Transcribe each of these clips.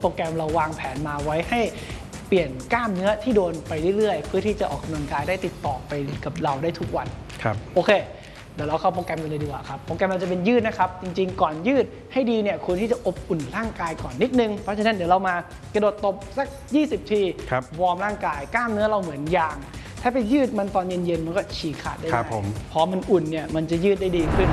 โปรแกรมเราวางแผนมาไว้ให้เปลี่ยนกล้ามเนื้อที่โดนไปเรื่อยๆเพื่อที่จะออกกำลังกายได้ติดต่อไปกับเราได้ทุกวันครับโอเคเดี๋ยวเราเข้าโปรแกรมกันเลยดีกว่าครับโปรแกรมเราจะเป็นยืดนะครับจริงๆก่อนยืดให้ดีเนี่ยควรที่จะอบอุ่นร่างกายก่อนนิดนึงเพราะฉะนั้นเดี๋ยวเรามากระโดดตบสัก20 ทีวอร์มร่างกายกล้ามเนื้อเราเหมือนยางถ้าไปยืดมันตอนเย็นๆมันก็ฉีกขาดได้ง่ายพอมันอุ่นเนี่ยมันจะยืดได้ดีขึ้น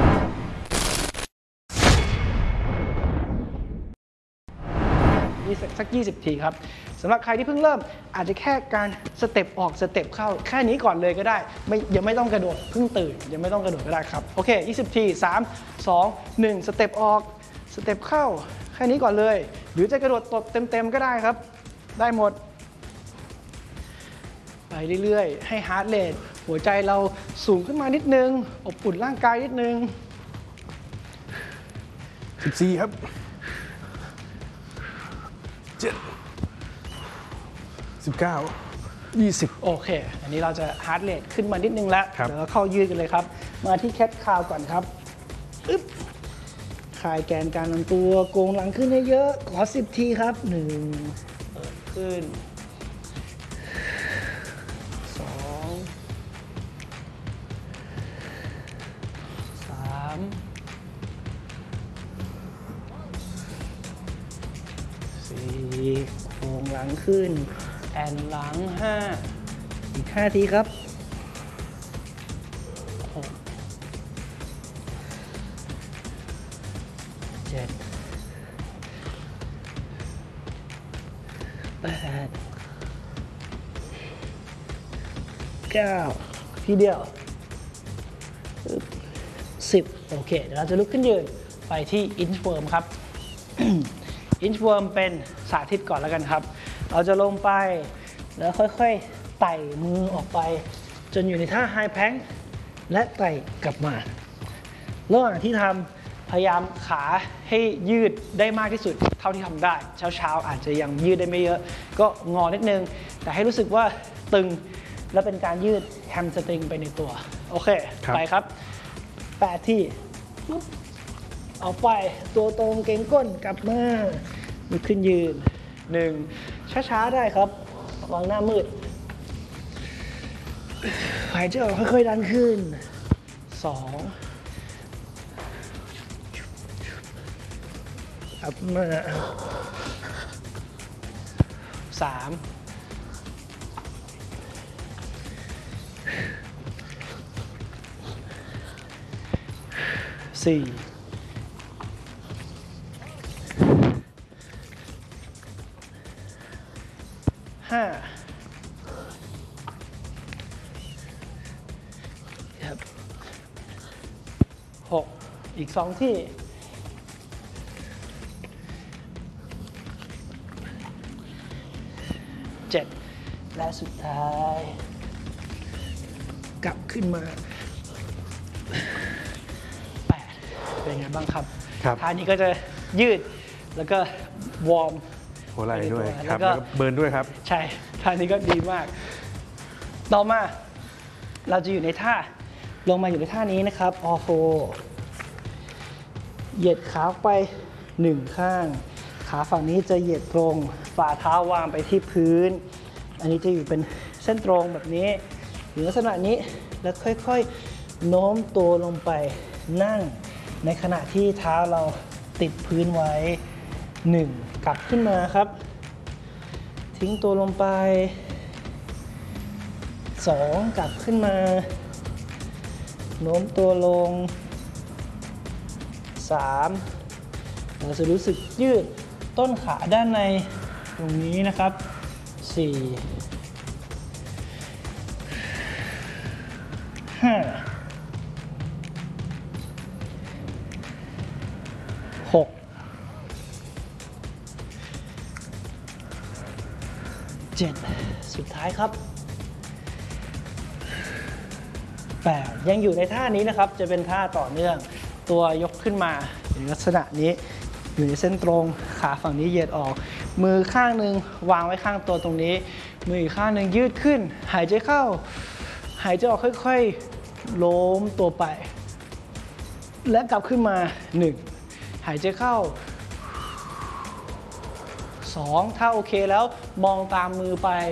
สัก20 ทีครับสำหรับใครที่เพิ่งเริ่มอาจจะแค่การสเต็ปออกสเต็ปเข้าแค่นี้ก่อนเลยก็ได้ยังไม่ต้องกระโดดเพิ่งตื่นยังไม่ต้องกระโดดก็ได้ครับโอเค20 ที3 2 1สเต็ปออกสเต็ปเข้าแค่นี้ก่อนเลยหรือจะกระโดดตบเต็มๆก็ได้ครับได้หมดไปเรื่อยๆให้ฮาร์ทเรทหัวใจเราสูงขึ้นมานิดนึงอบอุ่นร่างกายนิดนึง 14ครับ19 20 โอเคอันนี้เราจะฮาร์ทเรทขึ้นมานิดนึงแล้วเดี๋ยวเราเข้ายืดกันเลยครับมาที่แคทคาวก่อนครับอึ๊บคลายแกนกลางลำตัวโกงหลังขึ้นเยอะๆขอ10 ทีครับ1เปิดขึ้นโค้งหลังขึ้นแอนหลัง5อีก5 ทีครับ6 7 8 9ทีเดียว10โอเคเดี๋ยวเราจะลุกขึ้นยืนไปที่อินช์เวิร์มครับอินช์เวิร์มเป็นสาธิตก่อนแล้วกันครับเราจะลงไปแล้วค่อยๆไต่มือออกไปจนอยู่ในท่าไฮแพลงก์และไต่กลับมาระหว่างที่ทำพยายามขาให้ยืดได้มากที่สุดเท่าที่ทำได้เช้าอาจจะยังยืดได้ไม่เยอะก็งอนิดนึงแต่ให้รู้สึกว่าตึงและเป็นการยืดแฮมสตริงไปในตัวโอเคไปครับ8 ที่เอาไปตัวตรงเก่งก้นกลับมาลุกขึ้นยืน1ช้าๆได้ครับวางหน้ามืดหายใจออกค่อยๆดันขึ้น2กลับมา3 4 5ครับ6อีก2 ที่7และสุดท้ายกลับขึ้นมา8เป็นไงบ้างครับท่านี้ก็จะยืดแล้วก็วอร์มหัวไหล่ด้วยครับแล้วก็เบิร์นด้วยครับใช่ท่านี้ก็ดีมากต่อมาเราจะอยู่ในท่าลงมาอยู่ในท่านี้นะครับออโฟเหยียดขาไป1 ข้างขาฝั่งนี้จะเหยียดตรงฝ่าเท้าวางไปที่พื้นอันนี้จะอยู่เป็นเส้นตรงแบบนี้อยู่ลักษณะนี้แล้วค่อยๆโน้มตัวลงไปนั่งในขณะที่เท้าเราติดพื้นไว้1กลับขึ้นมาครับทิ้งตัวลงไป2กลับขึ้นมาโน้มตัวลง3เราจะรู้สึกยืดต้นขาด้านในตรงนี้นะครับ4 5 6 7สุดท้ายครับ8ยังอยู่ในท่านี้นะครับจะเป็นท่าต่อเนื่องตัวยกขึ้นมาในลักษณะนี้อยู่ในเส้นตรงขาฝั่งนี้เหยียดออกมือข้างหนึ่งวางไว้ข้างตัวตรงนี้มืออีกข้างหนึ่งยืดขึ้นหายใจเข้าหายใจออกค่อยๆโล้มตัวไปและกลับขึ้นมา1หายใจเข้า 2 ถ้าโอเคแล้วมองตามมือไป